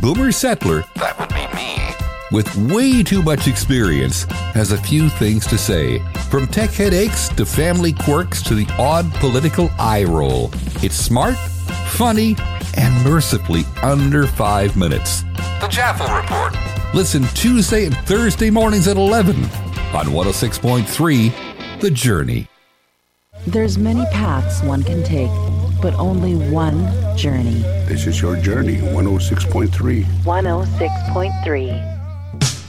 boomer settler, that would be me, with way too much experience, has a few things to say. From tech headaches to family quirks to the odd political eye roll. It's smart, funny, and mercifully under 5 minutes. The Jaffel Report. Listen Tuesday and Thursday mornings at 11 on 106.3 The Journey. There's many paths one can take, but only one journey. This is your journey, 106.3. 106.3.